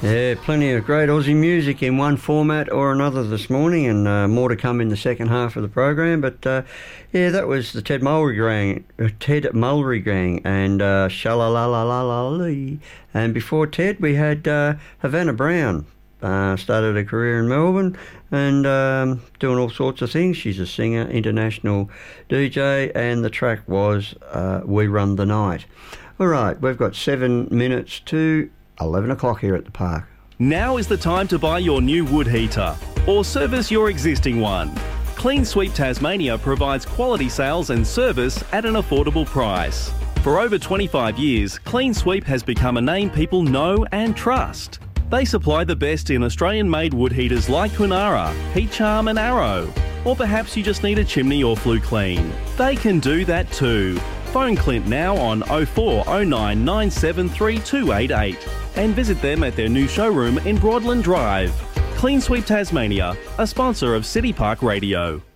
Yeah, plenty of great Aussie music in one format or another this morning, and more to come in the second half of the program. But yeah, that was the Ted Mulry Gang, and Sha-la-la-la-la-la-lee. And before Ted, we had Havana Brown. Started a career in Melbourne and doing all sorts of things. She's a singer, international DJ, and the track was We Run the Night. All right, we've got 7 minutes to 11 o'clock here at the park. Now is the time to buy your new wood heater or service your existing one. Clean Sweep Tasmania provides quality sales and service at an affordable price. For over 25 years, Clean Sweep has become a name people know and trust. They supply the best in Australian-made wood heaters like Kunara, Heat Charm and Arrow. Or perhaps you just need a chimney or flue clean. They can do that too. Phone Clint now on 0409 973 288 and visit them at their new showroom in Broadland Drive. Clean Sweep Tasmania, a sponsor of City Park Radio.